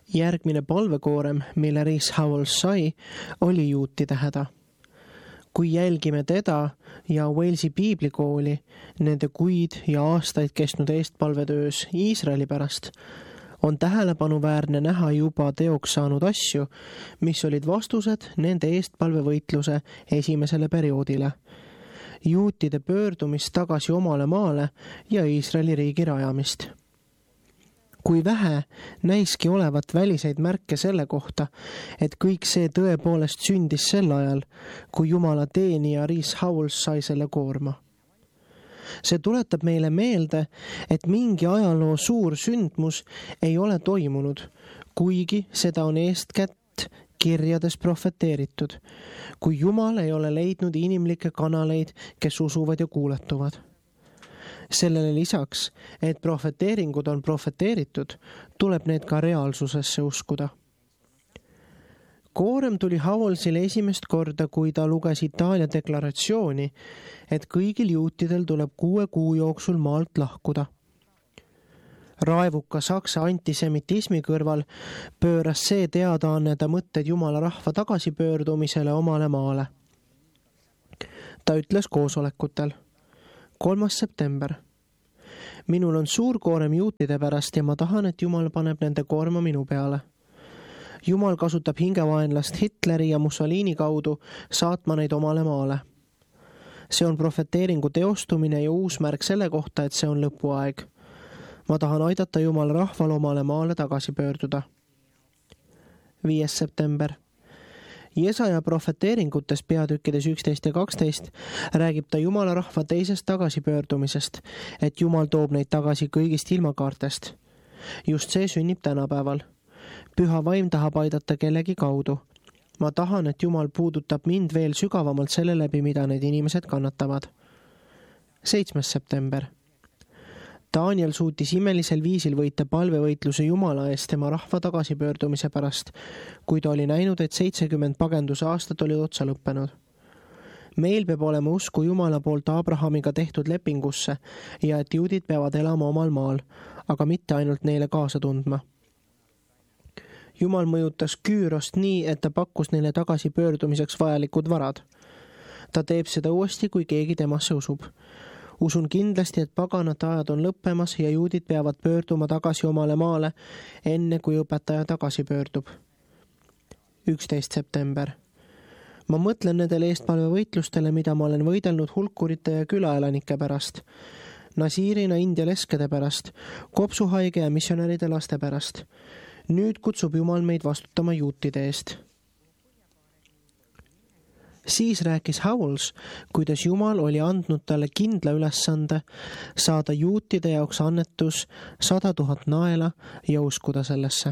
Järgmine palvekoorem, mille Rees Howells sai, oli juutide häda. Kui jälgime teda ja Walesi piiblikooli, nende kuid ja aastaid kestnud eestpalvetöös Iisraeli pärast, on tähelepanuväärne näha juba teoks saanud asju, mis olid vastused nende eestpalvevõitluse esimesele perioodile. Juutide pöördumist tagasi omale maale ja Iisraeli riigi rajamist. Kui vähe näiski olevat väliseid märke selle kohta, et kõik see tõepoolest sündis sel ajal, kui Jumala teenija Rees Howells sai selle koorma. See tuletab meile meelde, et mingi ajaloo suur sündmus ei ole toimunud, kuigi seda on eestkätt kirjades prohveteeritud, kui Jumal ei ole leidnud inimlikke kanaleid, kes usuvad ja kuuletuvad. Sellele lisaks, et prohveteeringud on prohveteeritud, tuleb need ka reaalsusesse uskuda. Koorem tuli Howellsile esimest korda, kui ta luges Itaalia deklaratsiooni, et kõigil juutidel tuleb 6 kuu jooksul maalt lahkuda. Raevuka saksa antisemitismi kõrval pööras see teadaanne ta mõtted Jumala rahva tagasipöördumisele omale maale. Ta ütles koosolekutel: 3. september. Minul on suur koorem juutide pärast ja ma tahan, et Jumal paneb nende koorma minu peale. Jumal kasutab hingevaenlast Hitleri ja Mussolini kaudu saatma neid omale maale. See on prohveteeringu teostumine ja uus märk selle kohta, et see on lõpuaeg. Ma tahan aidata Jumala rahval omale maale tagasi pöörduda. 5. september. Jesaja prohveteeringutes peatükkides 11 ja 12 räägib ta Jumala rahva teisest tagasipöördumisest, et Jumal toob neid tagasi kõigist ilmakaartest. Just see sünnib tänapäeval. Püha vaim tahab aidata kellegi kaudu. Ma tahan, et Jumal puudutab mind veel sügavamalt selle läbi, mida need inimesed kannatavad. 7. september. Daniel suutis imelisel viisil võita palvevõitluse Jumala eest tema rahva tagasipöördumise pärast, kui ta oli näinud, et 70 pagenduse aastat olid otsa lõppenud. Meil peab olema usku Jumala poolt Abrahamiga tehtud lepingusse ja et juudid peavad elama omal maal, aga mitte ainult neile kaasa tundma. Jumal mõjutas Küürost nii, et ta pakkus neile tagasipöördumiseks vajalikud varad. Ta teeb seda uuesti, kui keegi temasse usub. Usun kindlasti, et paganate ajad on lõppemas ja juudid peavad pöörduma tagasi omale maale, enne kui õpetaja tagasi pöördub. 11. september. Ma mõtlen nendele eestpalvevõitlustele, mida ma olen võidelnud hulkurite ja külaelanike pärast, Nasiirina India leskede pärast, kopsuhaige ja missionäride laste pärast. Nüüd kutsub Jumal meid vastutama juutide eest. Siis rääkis Howells, kuidas Jumal oli andnud talle kindla ülesande saada juutide jaoks annetus 100 000 naela ja uskuda sellesse.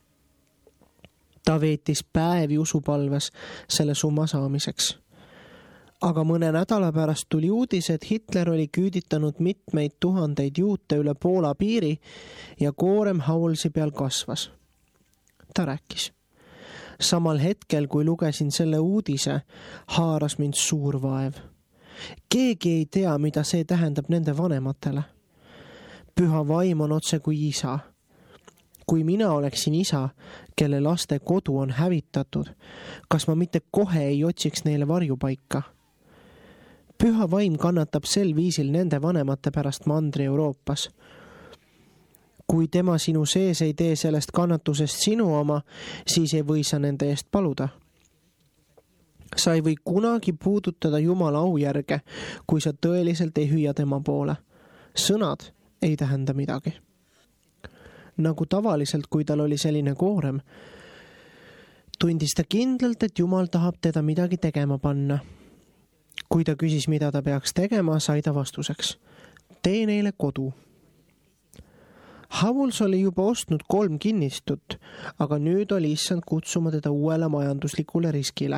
Ta veetis päevi usupalves selle summa saamiseks. Aga mõne nädala pärast tuli uudis, et Hitler oli küüditanud mitmeid tuhandeid juute üle Poola piiri ja koorem Howellsi peal kasvas. Ta rääkis: samal hetkel, kui lugesin selle uudise, haaras mind suur vaev. Keegi ei tea, mida see tähendab nende vanematele. Püha vaim on otse kui isa. Kui mina oleksin isa, kelle laste kodu on hävitatud, kas ma mitte kohe ei otsiks neile varjupaika? Püha vaim kannatab sel viisil nende vanemate pärast Mandri-Euroopas. Kui tema sinu sees ei tee sellest kannatusest sinu oma, siis ei või sa nende eest paluda. Sa ei või kunagi puudutada Jumala aujärge, kui sa tõeliselt ei hüüa tema poole. Sõnad ei tähenda midagi. Nagu tavaliselt, kui tal oli selline koorem, tundis ta kindlalt, et Jumal tahab teda midagi tegema panna. Kui ta küsis, mida ta peaks tegema, sai ta vastuseks: tee neile kodu. Howells oli juba ostnud 3 kinnistut, aga nüüd oli issand kutsuma teda uuele majanduslikule riskile.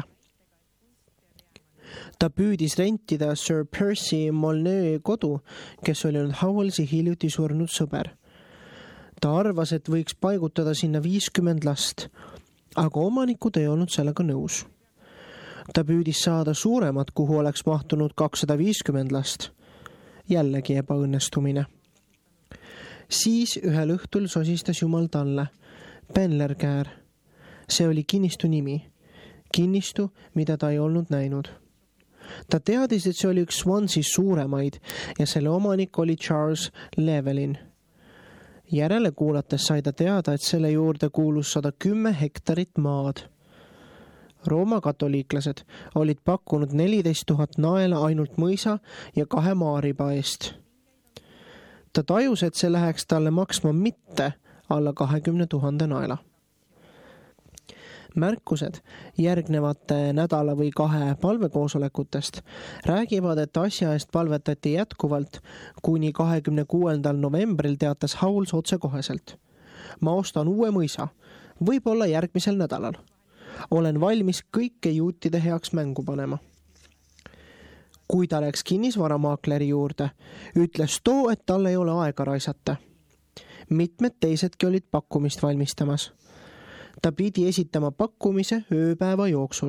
Ta püüdis rentida Sir Percy Molyneux kodu, kes oli olnud Howellsi hiljuti surnud sõber. Ta arvas, et võiks paigutada sinna 50 last, aga omanikud ei olnud sellega nõus. Ta püüdis saada suuremat, kuhu oleks mahtunud 250 last. Jällegi ebaõnnestumine. Siis ühel õhtul sosistas Jumal talle: Penlerkäär. See oli kinnistu nimi. Kinnistu, mida ta ei olnud näinud. Ta teadis, et see oli üks Swansea suuremaid ja selle omanik oli Charles Llewellyn. Järele kuulates sai ta teada, et selle juurde kuulus 110 hektarit maad. Rooma katoliiklased olid pakkunud 14 000 naela ainult mõisa ja 2 maariba eest. Ta tajus, et see läheks talle maksma mitte alla 20 000 naela. Märkused järgnevate nädala või 2 palvekoosolekutest räägivad, et asja eest palvetati jätkuvalt, kuni 26. novembril teatas Howells otsekoheselt. Ma ostan uue mõisa, võib-olla järgmisel nädalal. Olen valmis kõike juutide heaks mängu panema. Kui ta läks kinnisvaramaakleri juurde, ütles too, et tal ei ole aega raisata. Mitmed teisedki olid pakkumist valmistamas. Ta pidi esitama pakkumise ööpäeva jooksul.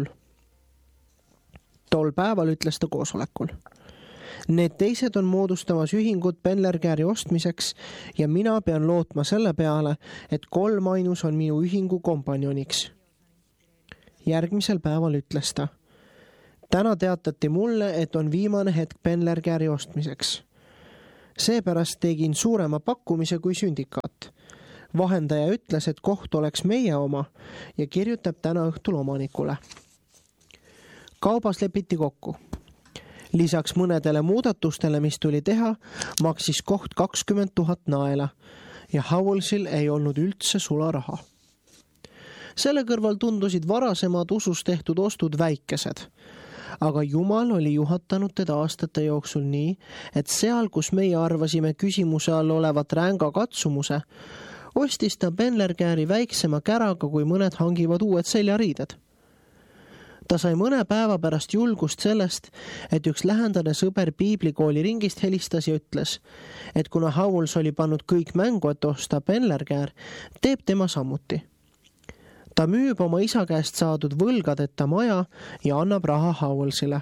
Tol päeval ütles ta koosolekul. Need teised on moodustamas ühingut Penlerkääri ostmiseks ja mina pean lootma selle peale, et 3 ainus on minu ühingu kompanjoniks. Järgmisel päeval ütles ta. Täna teatati mulle, et on viimane hetk Penlerkääri ostmiseks. Seepärast tegin suurema pakkumise kui sündikaat. Vahendaja ütles, et koht oleks meie oma ja kirjutab täna õhtul omanikule. Kaubas lepiti kokku. Lisaks mõnedele muudatustele, mis tuli teha, maksis koht 20 000 naela ja Howellsil ei olnud üldse sularaha. Selle kõrval tundusid varasemad usus tehtud ostud väikesed, aga Jumal oli juhatanud teda aastate jooksul nii, et seal, kus meie arvasime küsimuse all olevat ränga katsumuse, ostis ta Penlerkääri väiksema käraga, kui mõned hangivad uued seljariided. Ta sai mõne päeva pärast julgust sellest, et üks lähendane sõber piiblikooli ringist helistas ja ütles, et kuna Howells oli pannud kõik mängu, et osta Penlerkäär, teeb tema samuti. Ta müüb oma isa käest saadud võlgadeta maja ja annab raha Howellsile.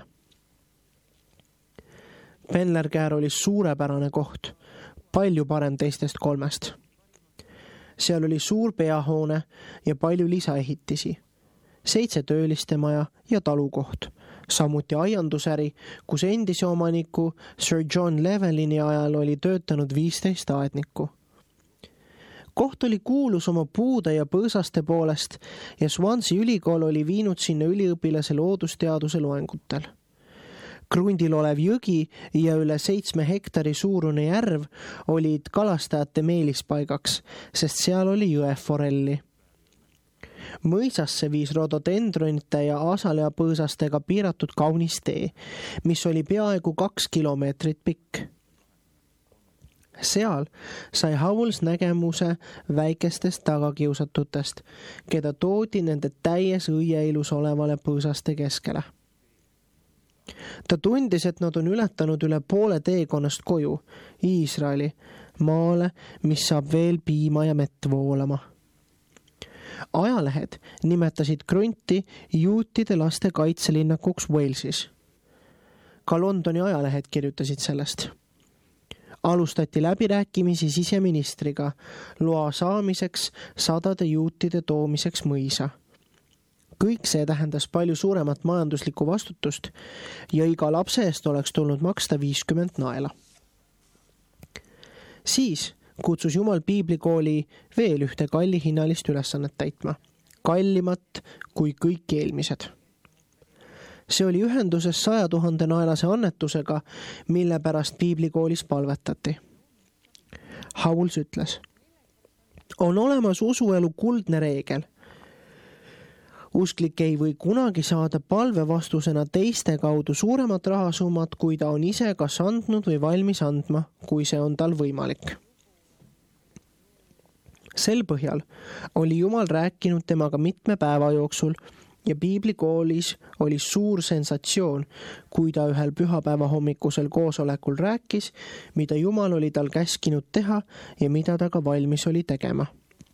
Penlerkäär oli suurepärane koht, palju parem teistest 3. Seal oli suur peahoone ja palju lisaehitisi, 7 tööliste maja ja talukoht, samuti aiandusäri, kus endise omaniku Sir John Llewellyni ajal oli töötanud 15 aednikku. Koht oli kuulus oma puude ja põõsaste poolest ja Swansea ülikool oli viinud sinna üliõpilase loodusteaduse loengutel. Krundil olev jõgi ja üle 7 hektari suurune järv olid kalastajate meelispaigaks, sest seal oli jõeforelli. Mõisasse viis rododendronite ja asalea põõsastega piiratud kaunis tee, mis oli peaaegu 2 kilomeetrit pikk. Seal sai Howells nägemuse väikestest tagakiusatutest, keda toodi nende täies õieilus olevale põõsaste keskele. Ta tundis, et nad on ületanud üle poole teekonnast koju, Iisraeli, maale, mis saab veel piima ja mett voolama. Ajalehed nimetasid Krunti juutide laste kaitselinnakuks Walesis. Ka Londoni ajalehed kirjutasid sellest. Alustati läbirääkimisi siseministriga loa saamiseks 100 juutide toomiseks mõisa. Kõik see tähendas palju suuremat majanduslikku vastutust ja iga lapse eest oleks tulnud maksta 50 naela. Siis kutsus Jumal piiblikooli veel ühte kallihinnalist ülesannet täitma, kallimat kui kõik eelmised. See oli ühenduses 100 000 naelase annetusega, mille pärast piiblikoolis palvetati. Howells ütles, on olemas usuelu kuldne reegel. Usklik ei või kunagi saada palvevastusena teiste kaudu suuremat rahasummat, kui ta on ise kas andnud või valmis andma, kui see on tal võimalik. Sel põhjal oli Jumal rääkinud temaga mitme päeva jooksul ja piiblikoolis oli suur sensatsioon, kui ta ühel pühapäeva hommikusel koosolekul rääkis, mida Jumal oli tal käskinud teha ja mida ta ka valmis oli tegema.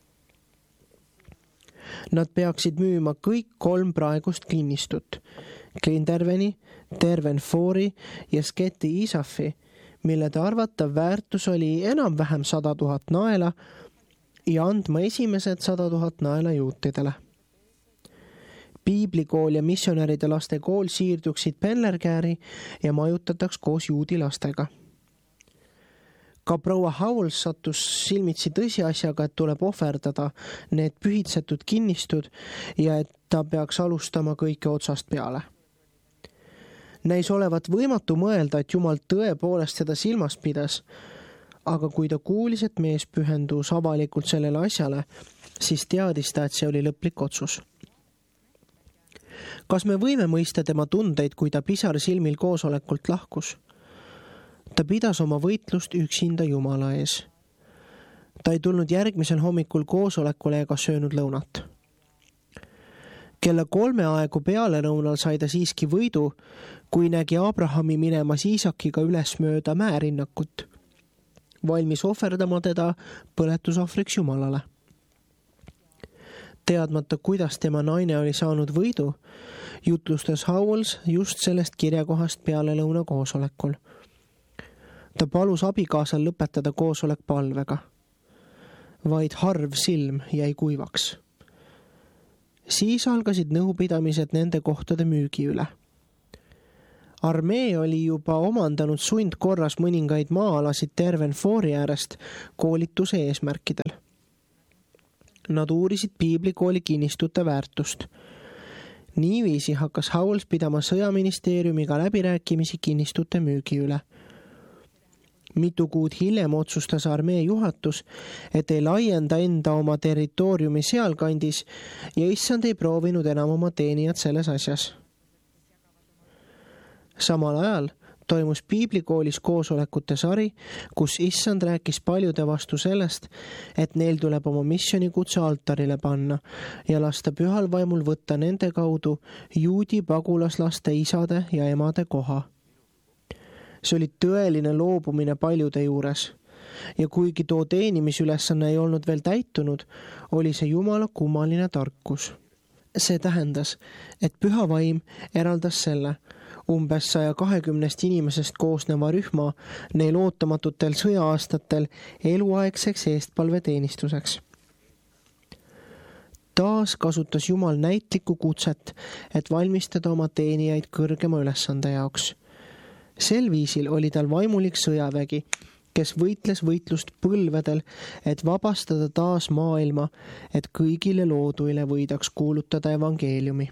Nad peaksid müüma kõik 3 praegust kinnistut, Glenderveni, Dervenfori ja Sketi Isafi, mille arvatav väärtus oli enam-vähem 100 000 naela ja andma esimesed 100 000 naela juutidele. Piiblikool ja missionäride laste kool siirduksid Penlergäri ja majutataks koos juudi lastega. Ka proua Howells sattus silmitsi tõsiasjaga, et tuleb ohverdada need pühitsetud kinnistud ja et ta peaks alustama kõike otsast peale. Näis olevat võimatu mõelda, et Jumal tõepoolest seda silmas pidas, aga kui ta kuulis, et mees pühendus avalikult sellele asjale, siis teadis ta, et see oli lõplik otsus. Kas me võime mõista tema tundeid, kui ta pisar silmil koosolekult lahkus? Ta pidas oma võitlust üksinda Jumala ees. Ta ei tulnud järgmisel hommikul koosolekule ega söönud lõunat. Kella 3 aegu pealelõunal sai ta siiski võidu, kui nägi Abrahami minemas Iisakiga üles mööda mäerinnakut, valmis ohverdama teda põletusohvriks Jumalale. Teadmata, kuidas tema naine oli saanud võidu, jutlustas Howells just sellest kirjakohast pealelõuna koosolekul. Ta palus abikaasal lõpetada koosolek palvega. Vaid harv silm jäi kuivaks. Siis algasid nõupidamised nende kohtade müügi üle. Armee oli juba omandanud sundkorras mõningaid maa-alasid Tervenfoori äärest koolituse eesmärkidel. Nad uurisid piiblikooli kinnistute väärtust. Niiviisi hakkas Howells pidama sõjaministeeriumiga läbirääkimisi kinnistute müügi üle. Mitu kuud hiljem otsustas armee juhatus, et ei laienda enda oma territooriumi sealkandis ja issand ei proovinud enam oma teenijad selles asjas. Samal ajal toimus piiblikoolis koosolekute sari, kus issand rääkis paljude vastu sellest, et neil tuleb oma missionikutse altarile panna ja lasta pühal vaimul võtta nende kaudu juudi pagulaslaste isade ja emade koha. See oli tõeline loobumine paljude juures ja kuigi too teenimisülesanne ei olnud veel täitunud, oli see Jumala kummaline tarkus. See tähendas, et püha vaim eraldas selle umbes 120 inimesest koosneva rühma neil ootamatutel sõjaaastatel eluaegseks eestpalveteenistuseks. Taas kasutas Jumal näitlikku kutset, et valmistada oma teenijaid kõrgema ülesande jaoks. Sel viisil oli tal vaimulik sõjavägi, kes võitles võitlust põlvedel, et vabastada taas maailma, et kõigile looduile võidaks kuulutada evangeeliumi.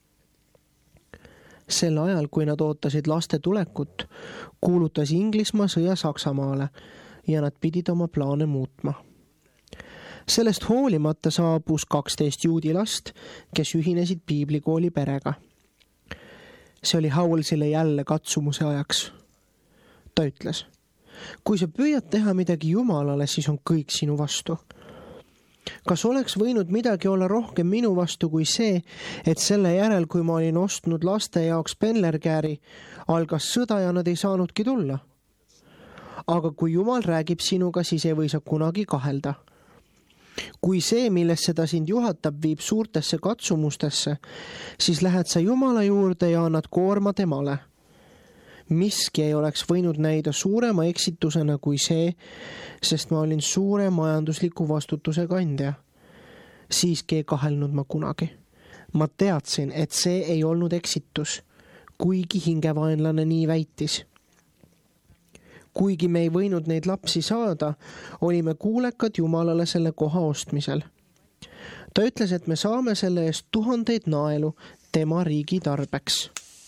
Sel ajal, kui nad ootasid laste tulekut, kuulutas Inglismaa sõja Saksamaale ja nad pidid oma plaane muutma. Sellest hoolimata saabus 12 juudi last, kes ühinesid piiblikooli perega. See oli Howellsile jälle katsumuse ajaks. Ta ütles, kui sa püüad teha midagi Jumalale, siis on kõik sinu vastu. Kas oleks võinud midagi olla rohkem minu vastu kui see, et selle järel, kui ma olin ostnud laste jaoks Penlergäri, algas sõda ja nad ei saanudki tulla? Aga kui Jumal räägib sinuga, siis ei või sa kunagi kahelda. Kui see, millesse ta sind juhatab, viib suurtesse katsumustesse, siis lähed sa Jumala juurde ja annad koorma temale. Miski ei oleks võinud näida suurema eksitusena kui see, sest ma olin suure majandusliku vastutuse kandja. Siiski ei kahelnud ma kunagi. Ma teadsin, et see ei olnud eksitus, kuigi hingevaenlane nii väitis. Kuigi me ei võinud neid lapsi saada, olime kuulekad Jumalale selle koha ostmisel. Ta ütles, et me saame selle eest 1000 naelu tema riigi tarbeks.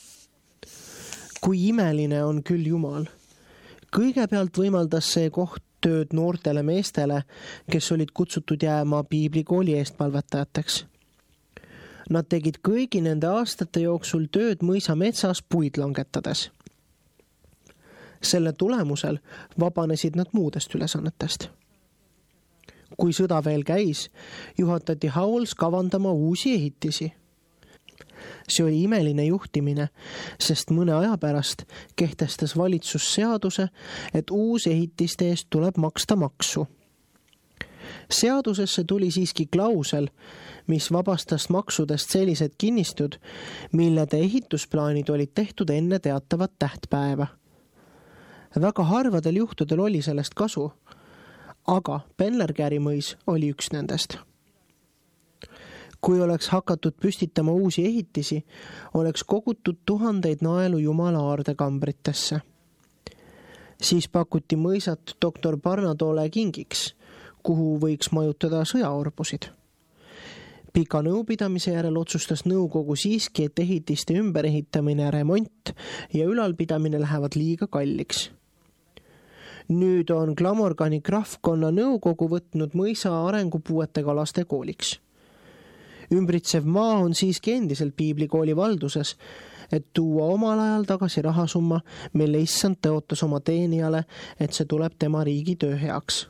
Kui imeline on küll Jumal. Kõigepealt võimaldas see koht tööd noortele meestele, kes olid kutsutud jääma piiblikooli eestpalvetajateks. Nad tegid kõigi nende aastate jooksul tööd mõisa metsas puid langetades. Selle tulemusel vabanesid nad muudest ülesannetest. Kui sõda veel käis, juhatati Howells kavandama uusi ehitisi. See oli imeline juhtimine, sest mõne aja pärast kehtestas valitsus seaduse, et uus ehitiste eest tuleb maksta maksu. Seadusesse tuli siiski klausel, mis vabastas maksudest sellised kinnistud, millede ehitusplaanid olid tehtud enne teatavat tähtpäeva. Väga harvadel juhtudel oli sellest kasu, aga Penlergäri mõis oli üks nendest. Kui oleks hakatud püstitama uusi ehitisi, oleks kogutud tuhandeid naelu Jumala aardekambritesse. Siis pakuti mõisat doktor Barnadoole kingiks, kuhu võiks majutada sõjaorbusid. Pika nõupidamise järel otsustas nõukogu siiski, et ehitiste ümberehitamine, remont ja ülalpidamine lähevad liiga kalliks. Nüüd on Glamorgani krahvkonna nõukogu võtnud mõisa arengupuuetega laste kooliks. Ümbritsev maa on siiski endiselt piiblikooli valduses, et tuua omal ajal tagasi rahasumma, mille issand tõotas oma teenijale, et see tuleb tema riigi töö heaks.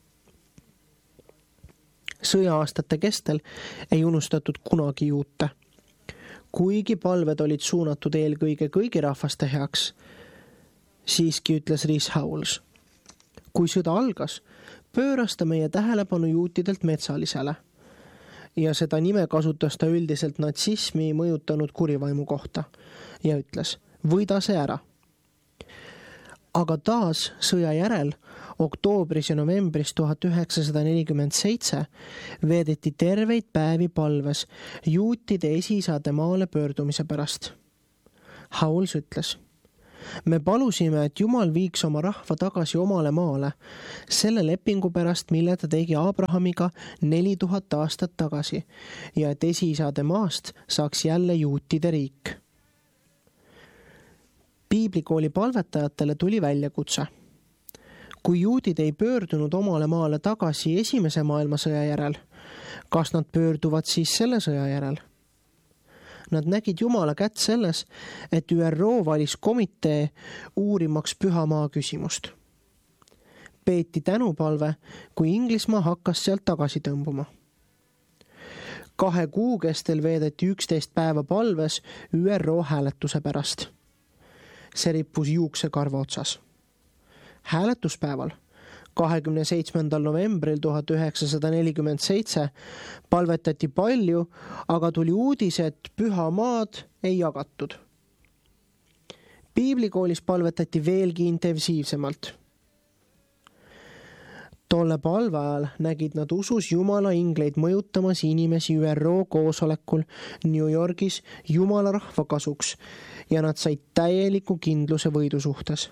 Sõja-aastate kestel ei unustatud kunagi juute. Kuigi palved olid suunatud eelkõige kõigi rahvaste heaks, siiski ütles Rees Howells. Kui sõda algas, pööras ta meie tähelepanu juutidelt metsalisele ja seda nime kasutas ta üldiselt natsismi mõjutanud kurivaimu kohta ja ütles, võida see ära. Aga taas sõja järel, oktoobris ja novembris 1947 veedeti terveid päevi palves juutide esiisade maale pöördumise pärast. Howells ütles, me palusime, et Jumal viiks oma rahva tagasi omale maale, selle lepingu pärast, mille ta tegi Abrahamiga 4000 aastat tagasi ja et esiisade maast saaks jälle juutide riik. Piiblikooli palvetajatele tuli väljakutse. Kui juudid ei pöördunud omale maale tagasi esimese maailmasõja järel, kas nad pöörduvad siis selle sõja järel? Nad nägid Jumala kätt selles, et ÜRO valis komitee uurimaks Pühamaa küsimust. Peeti tänupalve, kui Inglismaa hakkas sealt tagasi tõmbuma. 2 kuu kestel veedeti 11 päeva palves ÜRO hääletuse pärast. See rippus juuksekarva otsas. Hääletuspäeval 27. novembril 1947 palvetati palju, aga tuli uudis, et Pühamaad ei jagatud. Piiblikoolis palvetati veelgi intensiivsemalt. Tolle palve ajal nägid nad usus Jumala ingleid mõjutamas inimesi ÜRO koosolekul New Yorgis Jumala rahva kasuks ja nad said täieliku kindluse võidu suhtes.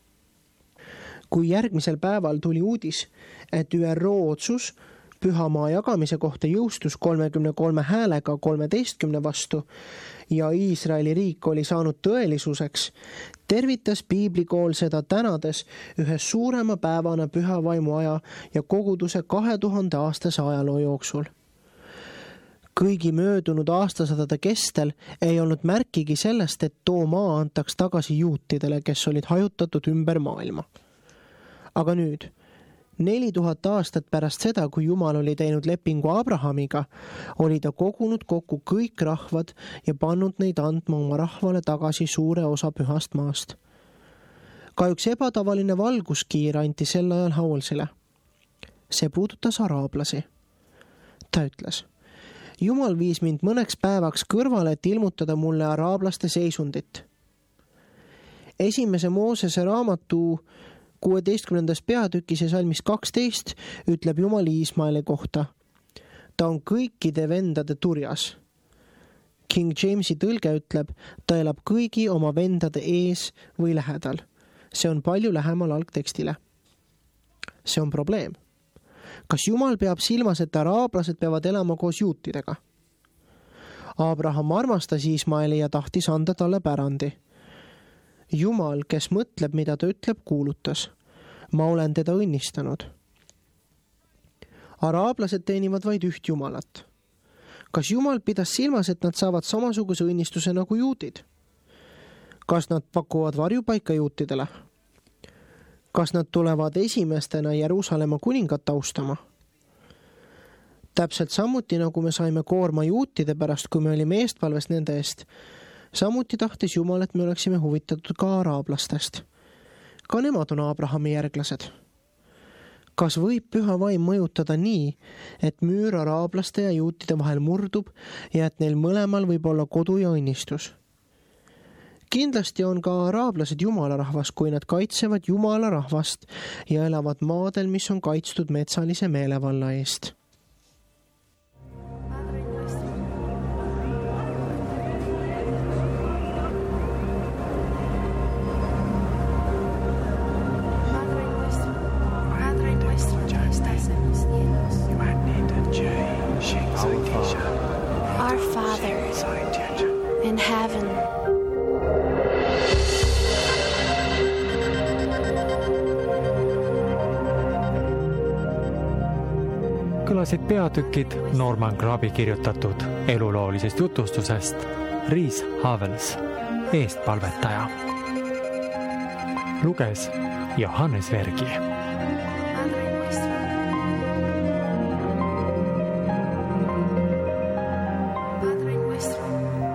Kui järgmisel päeval tuli uudis, et ÜRO otsus Pühamaa jagamise kohta jõustus 33 häälega 13 vastu ja Iisraeli riik oli saanud tõelisuseks, tervitas piiblikool seda tänades ühe suurema päevana pühavaimu aja ja koguduse 2000 aastase ajaloo jooksul. Kõigi möödunud aastasadade kestel ei olnud märkigi sellest, et too maa antaks tagasi juutidele, kes olid hajutatud ümber maailma. Aga nüüd, 4000 aastat pärast seda, kui Jumal oli teinud lepingu Abrahamiga, oli ta kogunud kokku kõik rahvad ja pannud neid andma oma rahvale tagasi suure osa pühast maast. Ka üks ebatavaline valguskiir anti sel ajal Howellsile. See puudutas araablasi. Ta ütles, Jumal viis mind mõneks päevaks kõrvale, et ilmutada mulle araablaste seisundit. Esimese Moosese raamatu 16. peatükis ja salmis 12 ütleb Jumal Iismaeli kohta. Ta on kõikide vendade turjas. King Jamesi tõlge ütleb, ta elab kõigi oma vendade ees või lähedal. See on palju lähemal algtekstile. See on probleem. Kas Jumal peab silmas, et araablased peavad elama koos juutidega? Abraham armastas Iismaeli ja tahtis anda talle pärandi. Jumal, kes mõtleb, mida ta ütleb, kuulutas. Ma olen teda õnnistanud. Araablased teenivad vaid üht Jumalat. Kas Jumal pidas silmas, et nad saavad samasuguse õnnistuse nagu juudid? Kas nad pakuvad varjupaika juutidele? Kas nad tulevad esimestena Jeruusalemma kuningat austama? Täpselt samuti, nagu me saime koorma juutide pärast, kui me olime eestpalves nende eest, samuti tahtis Jumal, et me oleksime huvitatud ka araablastest. Ka nemad on Abrahami järglased. Kas võib püha vaim mõjutada nii, et müür araablaste ja juutide vahel murdub ja et neil mõlemal võib olla kodu ja õnnistus? Kindlasti on ka araablased jumala rahvas, kui nad kaitsevad jumala rahvast ja elavad maadel, mis on kaitstud metsalise meelevalla eest. Our Father in heaven. Kõlasid peatükid Norman Grabi kirjutatud eluloolisest jutustusest Rhys Havels, eestpalvetaja. Luges Johannes Vergi.